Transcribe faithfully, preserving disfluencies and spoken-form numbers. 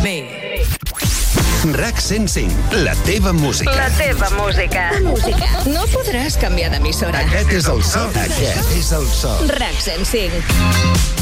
Bé. RAC cent cinc, la teva música. La teva música. Música. No podràs canviar d'emissora. Aquest és el so. Aquest és el so. RAC cent cinc.